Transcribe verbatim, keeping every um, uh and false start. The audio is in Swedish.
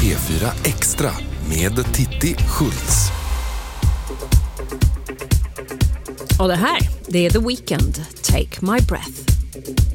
P fyra Extra med Titti Schultz. Och det här, det är The Weeknd, Take My Breath.